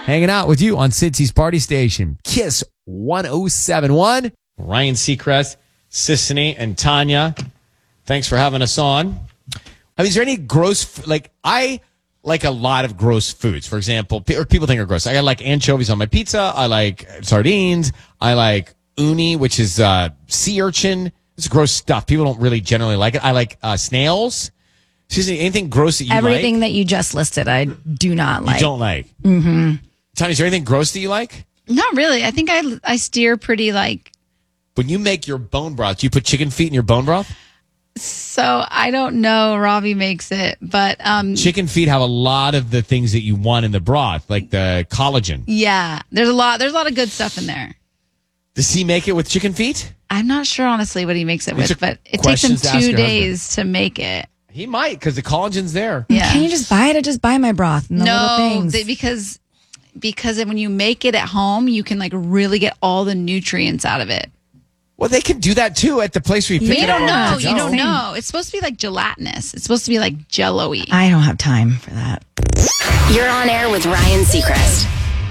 Hanging out with you on Cincy's Party Station, Kiss 1071. Ryan Seacrest, Sissany, and Tanya, thanks for having us on. I mean, is there any gross, I like a lot of gross foods. For example, or people think are gross. I like anchovies on my pizza. I like sardines. I like uni, which is sea urchin. It's gross stuff. People don't really generally like it. I like snails. Susie, anything gross that you Everything like? that you just listed, I do not like. You don't like? Mm-hmm. Tanya, is there anything gross that you like? Not really. I think I steer pretty When you make your bone broth, do you put chicken feet in your bone broth? So I don't know. Robbie makes it, but Chicken feet have a lot of the things that you want in the broth, like the collagen. yeah, there's a lot of good stuff in there. Does he make it with chicken feet? I'm not sure honestly what he makes it These with, are but it takes him questions to ask 2 your days to make it. He might, because the collagen's there. Yeah. Can you just buy it or just buy my broth? And the little No, things? because when you make it at home, you can really get all the nutrients out of it. Well, they can do that too at the place where you pick You it up. don't know. on the You go. don't know. It's supposed to be gelatinous. It's supposed to be jello-y. I don't have time for that. You're on air with Ryan Seacrest.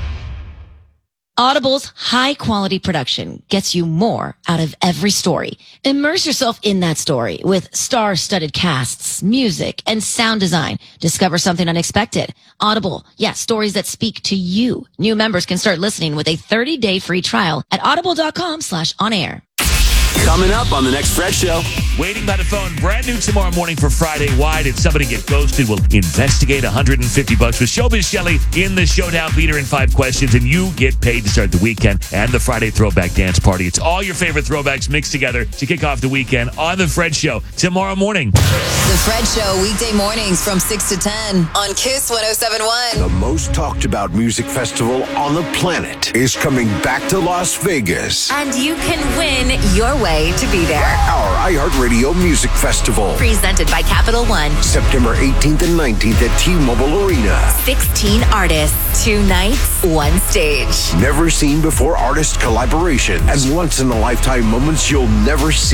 Audible's high-quality production gets you more out of every story. Immerse yourself in that story with star-studded casts, music, and sound design. Discover something unexpected. Audible, stories that speak to you. New members can start listening with a 30-day free trial at audible.com/onair. Coming up on the next Fred Show. Waiting by the phone, brand new tomorrow morning for Friday Why Did Somebody Get Ghosted? We'll investigate $150 with Showbiz Shelley in the Showdown Leader in 5 questions, and you get paid to start the weekend and the Friday Throwback Dance Party. It's all your favorite throwbacks mixed together to kick off the weekend on The Fred Show tomorrow morning. The Fred Show, weekday mornings from 6 to 10 on Kiss 1071. The most talked about music festival on the planet is coming back to Las Vegas. And you can win your way to be there. Our iHeartRadio Music Festival. Presented by Capital One. September 18th and 19th at T-Mobile Arena. 16 artists, 2 nights, 1 stage. Never seen before artist collaboration and once in a lifetime moments you'll never see.